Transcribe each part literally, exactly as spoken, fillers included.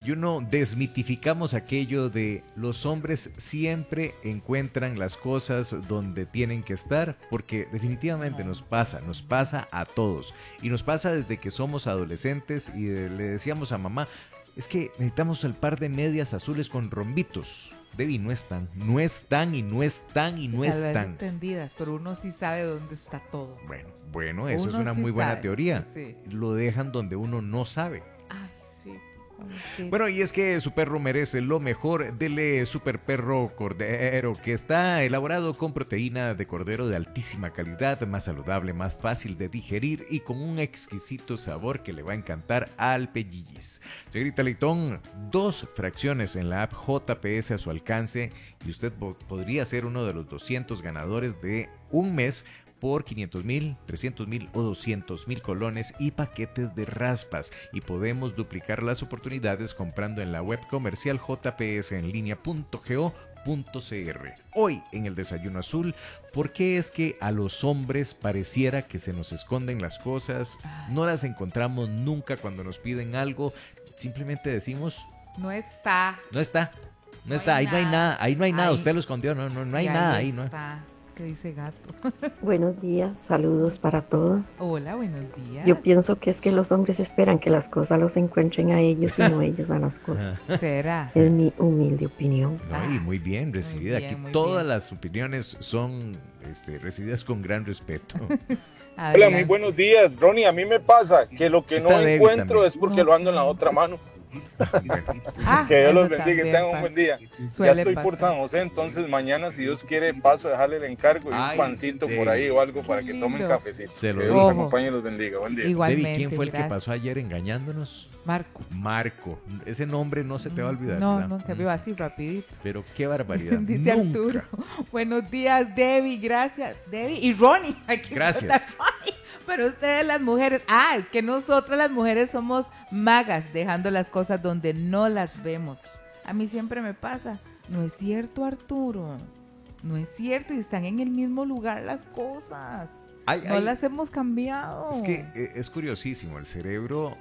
desayuno desmitificamos aquello de los hombres siempre encuentran las cosas donde tienen que estar, porque definitivamente nos pasa, nos pasa a todos. Y nos pasa desde que somos adolescentes y de- le decíamos a mamá, es que necesitamos el par de medias azules con rombitos. Debbie, no están, no están y no están y no Tal vez están. entendidas, pero uno sí sabe dónde está todo. Bueno, bueno, eso Uno es una sí muy buena sabe, teoría. sí. Lo dejan donde uno no sabe. Ay, sí. ¿cómo sí? Bueno, y es que su perro merece lo mejor. Dele Super Perro Cordero, que está elaborado con proteína de cordero de altísima calidad, más saludable, más fácil de digerir y con un exquisito sabor que le va a encantar al pellillis. Señorita Leitón, dos fracciones en la app J P S a su alcance y usted po- podría ser uno de los doscientos ganadores de un mes por quinientos mil, trescientos mil o doscientos mil colones y paquetes de raspas. Y podemos duplicar las oportunidades comprando en la web comercial j p s en línea punto go punto c r. Hoy en el Desayuno Azul, ¿por qué es que a los hombres pareciera que se nos esconden las cosas? No las encontramos nunca cuando nos piden algo. Simplemente decimos, No está. no está. No, No está, hay ahí no hay nada. nada, ahí no hay nada, Ahí- usted lo escondió, no, no, no hay Y nada ahí ahí, ¿no? está. ¿Qué dice gato? Buenos días, saludos para todos. Hola, buenos días. Yo pienso que es que los hombres esperan que las cosas los encuentren a ellos y no ellos a las cosas. ¿Será? Es mi humilde opinión. No, y muy bien recibida. bien, Aquí muy todas bien. las opiniones son este, recibidas con gran respeto. Hola, Adelante. muy buenos días, Ronnie. A mí me pasa que lo que Está no Debbie encuentro también. es porque No. lo ando en la otra mano. Bueno, Ah, Que Dios eso los bendiga y también tengan un pasa. buen día. Suele Ya estoy por pasar. San José, entonces mañana, si Dios quiere, paso a dejarle el encargo y Ay, un pancito por Debbie. ahí o algo para Qué que tomen lindo. cafecito. Se lo Que digo. Dios los Ojo. acompañe y los bendiga. Buen día. Igualmente. Debbie, ¿quién fue el que gracias. pasó ayer engañándonos? Marco. Marco. Ese nombre no se te va a olvidar. No, ¿verdad? no, que veo así rapidito. Pero qué barbaridad. Dice Nunca. Arturo. Buenos días, Debbie. Gracias. Debbie y Ronnie. Aquí Gracias. está Ronnie. Pero ustedes las mujeres, ah, es que nosotras las mujeres somos magas, dejando las cosas donde no las vemos. A mí siempre me pasa. No es cierto, Arturo. No es cierto. Y están en el mismo lugar las cosas. Ay, No ay, las hemos cambiado. Es que eh, es curiosísimo. El cerebro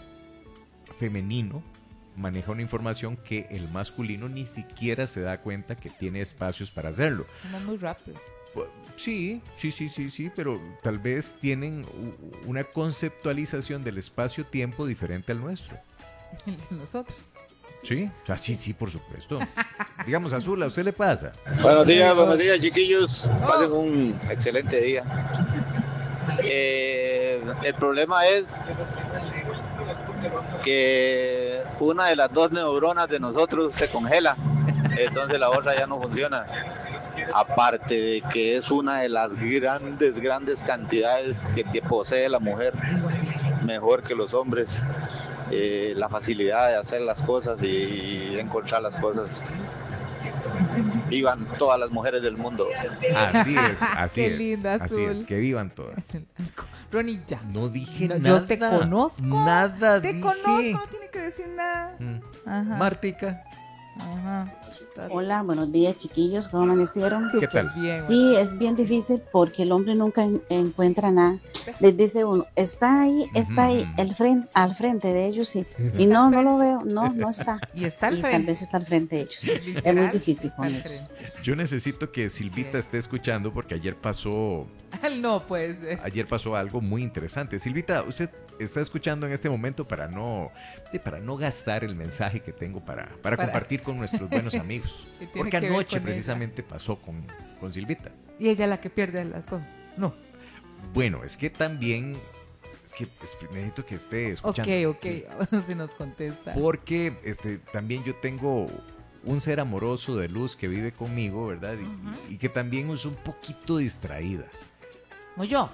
femenino maneja una información que el masculino ni siquiera se da cuenta que tiene espacios para hacerlo. Somos muy rápido. Pu- Sí, sí, sí, sí, sí, pero tal vez tienen u- una conceptualización del espacio-tiempo diferente al nuestro. Nosotros. Sí, o sea, sí, sí, por supuesto. Digamos, Azul, ¿a usted le pasa? Buenos días, buenos días, chiquillos. Pasen un excelente día. Eh, el problema es que una de las dos neuronas de nosotros se congela, entonces la otra ya no funciona. Aparte de que es una de las grandes, grandes cantidades que, que posee la mujer, mejor que los hombres. Eh, la facilidad de hacer las cosas y, y encontrar las cosas. Vivan todas las mujeres del mundo. Así es, así Qué es. linda, así es, Azul. que vivan todas. Ronnie, ya. No dije No, nada. yo te conozco. Nada Te dije. conozco, no tiene que decir nada. Mm. Ajá. Martica, Ajá. Hola, buenos días chiquillos, ¿cómo amanecieron? ¿qué tal? Bien, Sí, es bien difícil porque el hombre nunca en- encuentra nada. Les dice uno, está ahí, está ahí, Ujú. el frente, al frente de ellos, sí. Y no, no lo veo, no, no está. Y está al Y tal frente. vez está al frente de ellos. Es Literal, muy difícil con al ellos. frente. Yo necesito que Silvita esté escuchando porque ayer pasó, No puede ser. ayer pasó algo muy interesante. Silvita, usted está escuchando en este momento para no, eh, para no gastar el mensaje que tengo para, para, Para- compartir con nuestros buenos amigos. ¿Qué tiene Porque que ver anoche con precisamente pasó con, con Silvita. Y ella es la que pierde las cosas. No. Bueno, es que también, es que es- necesito que esté Ok, escuchando. ok. Sí. Se nos contesta. Porque este, también yo tengo un ser amoroso de luz que vive conmigo, ¿verdad? Y, Ujú. y que también es un poquito distraída. Como yo.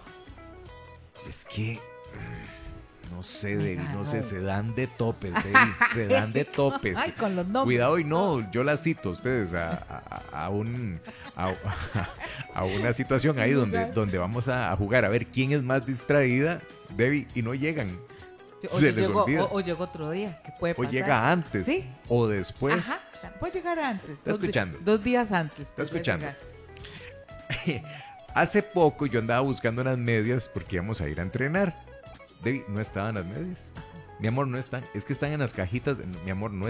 Es que, mm, no sé, Me Debbie, no ganó. sé, se dan de topes, Debbie, se dan de topes. Ay, con los nombres. Cuidado y no, yo la cito a ustedes a, a- a un, a, a una situación ahí donde, donde vamos a, a jugar a ver quién es más distraída, Debbie, y no llegan. O, se yo les llego, olvida. o, o llego otro día, que puede O pasar. llega antes, Sí. o después. Ajá, puede llegar antes. Está dos di- escuchando. Dos días antes. Está podría escuchando. llegar. Hace poco yo andaba buscando unas medias porque íbamos a ir a entrenar. Debbie, no estaban las medias. Mi amor, no están. Es que están en las cajitas. de- Mi amor, no